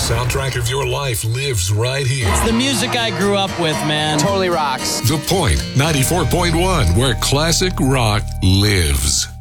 soundtrack of your life lives right here. It's the music I grew up with, man. Totally rocks. The Point, 94.1, where classic rock lives.